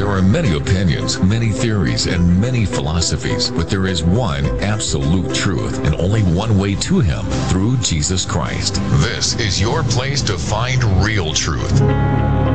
There are many opinions, many theories, and many philosophies, but there is one absolute truth and only one way to Him, through Jesus Christ. This is your place to find real truth.